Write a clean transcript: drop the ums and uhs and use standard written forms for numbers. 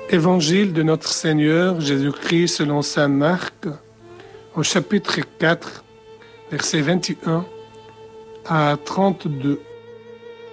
Évangile de notre Seigneur Jésus-Christ selon saint Marc, au chapitre 4, versets 21 à 32.